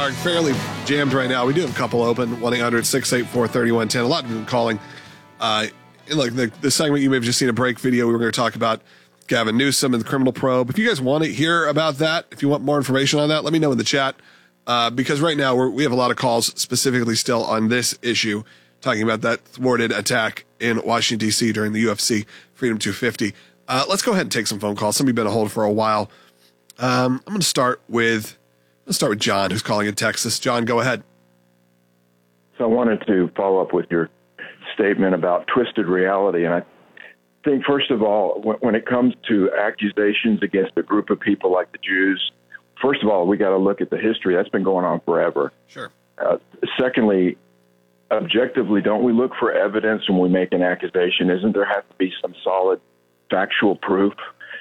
are fairly jammed right now. We do have a couple open, 1-800-684-3110. A lot of them calling. Look, the segment you may have just seen a break video, we were going to talk about Gavin Newsom and the criminal probe. If you guys want to hear about that, if you want more information on that, let me know in the chat. Because right now we have a lot of calls specifically still on this issue, talking about that thwarted attack in Washington, D.C. during the UFC Freedom 250. Let's go ahead and take some phone calls. Some of you have been on hold for a while. I'm going to start with John, who's calling in Texas. John, go ahead. So I wanted to follow up with your statement about twisted reality. And I think, first of all, when it comes to accusations against a group of people like the Jews, first of all, we got to look at the history. That's been going on forever. Sure. Secondly, objectively, don't we look for evidence when we make an accusation? Isn't there have to be some solid factual proof?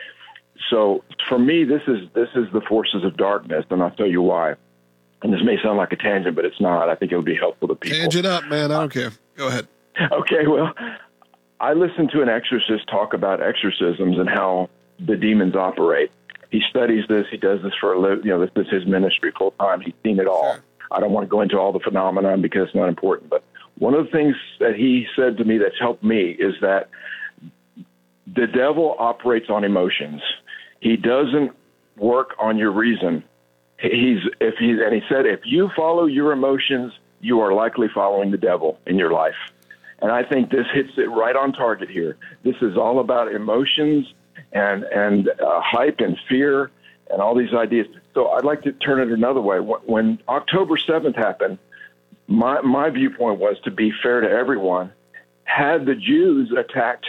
So for me, this is the forces of darkness, and I'll tell you why. And this may sound like a tangent, but it's not. I think it would be helpful to people. Tangent up, man. I don't care. Go ahead. Okay, well, I listened to an exorcist talk about exorcisms and how the demons operate. He studies this. He does this for a living. This is his ministry full time. He's seen it all. Sure. I don't want to go into all the phenomenon because it's not important. But one of the things that he said to me that's helped me is that the devil operates on emotions. He doesn't work on your reason. He said, if you follow your emotions, you are likely following the devil in your life. And I think this hits it right on target here. This is all about emotions and hype and fear and all these ideas. So I'd like to turn it another way. When October 7th happened, my viewpoint was, to be fair to everyone, had the Jews attacked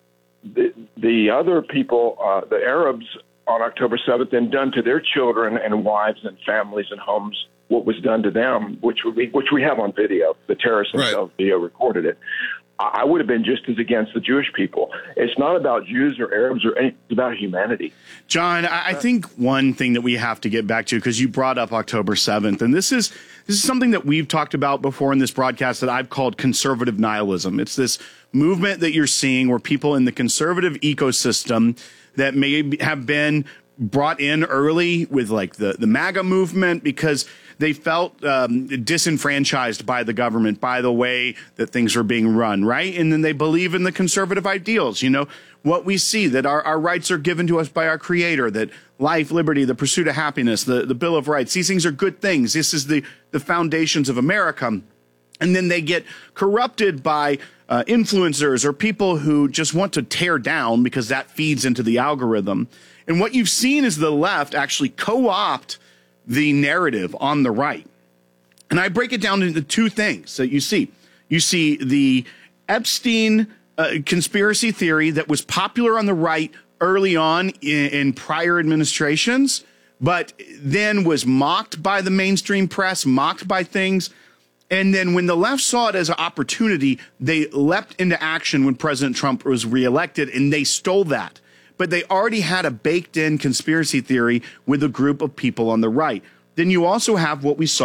the other people, the Arabs, on October 7th, and done to their children and wives and families and homes what was done to them, which we have on video. The terrorists themselves video recorded it. I would have been just as against the Jewish people. It's not about Jews or Arabs or anything. It's about humanity. John, I think one thing that we have to get back to, because you brought up October 7th, and this is something that we've talked about before in this broadcast that I've called conservative nihilism. It's this movement that you're seeing where people in the conservative ecosystem that may have been brought in early with like the MAGA movement because they felt disenfranchised by the government, by the way that things are being run, right? And then they believe in the conservative ideals. What we see, that our rights are given to us by our Creator, that life, liberty, the pursuit of happiness, the Bill of Rights, these things are good things. This is the foundations of America. And then they get corrupted by influencers or people who just want to tear down because that feeds into the algorithm. And what you've seen is the left actually co-opt the narrative on the right. And I break it down into two things that you see. You see the Epstein conspiracy theory that was popular on the right early on in prior administrations, but then was mocked by the mainstream press, mocked by things. And then when the left saw it as an opportunity, they leapt into action when President Trump was reelected, and they stole that. But they already had a baked-in conspiracy theory with a group of people on the right. Then you also have what we saw